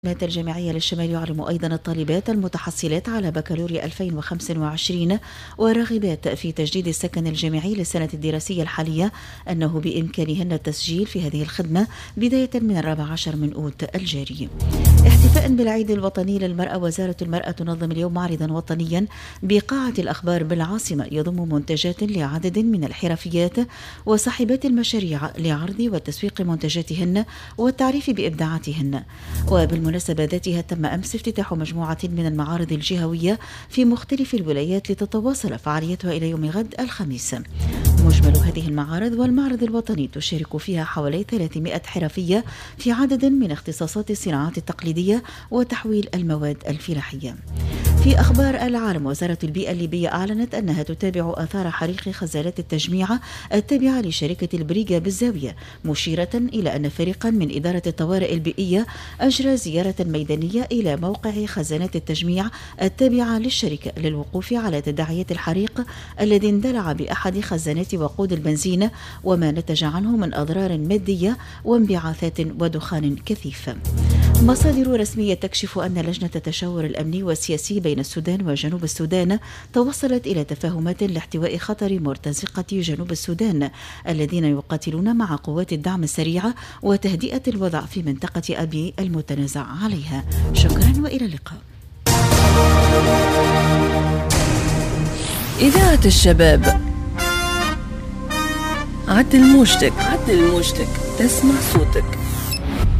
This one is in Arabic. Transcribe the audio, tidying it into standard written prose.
الخدمات الجامعية للشمال يعلم أيضا الطالبات المتحصلات على بكالوريا 2025 وراغبات في تجديد السكن الجامعي للسنة الدراسية الحالية أنه بإمكانهن التسجيل في هذه الخدمة بداية من 14 من أوت الجاري. احتفاء بالعيد الوطني للمرأة، وزارة المرأة تنظم اليوم معرضا وطنيا بقاعة الأخبار بالعاصمة يضم منتجات لعدد من الحرفيات وصاحبات المشاريع لعرض وتسويق منتجاتهن والتعريف بإبداعاتهن. وبالمناسبة ذاتها تم أمس افتتاح مجموعة من المعارض الجهوية في مختلف الولايات لتتواصل فعاليتها إلى يوم غد الخميس. مجمل هذه المعارض والمعرض الوطني تشارك فيها حوالي 300 حرفية في عدد من اختصاصات الصناعات التقليدية وتحويل المواد الفلاحية. في أخبار العالم، وزارة البيئة الليبية أعلنت أنها تتابع آثار حريق خزانات التجميع التابعة لشركة البريغا بالزاوية، مشيرة إلى أن فريقا من إدارة الطوارئ البيئية أجرى زيارة ميدانية إلى موقع خزانات التجميع التابعة للشركة للوقوف على تداعيات الحريق الذي اندلع بأحد خزانات وقود البنزين وما نتج عنه من أضرار مادية وانبعاثات ودخان كثيف. مصادر رسمية تكشف أن لجنة التشاور الأمني والسياسي بين السودان وجنوب السودان توصلت إلى تفاهمات لاحتواء خطر مرتزقة جنوب السودان الذين يقاتلون مع قوات الدعم السريع وتهدئة الوضع في منطقة أبي المتنازع عليها. شكرا وإلى اللقاء. إذاعة الشباب، عدل موجتك تسمع صوتك.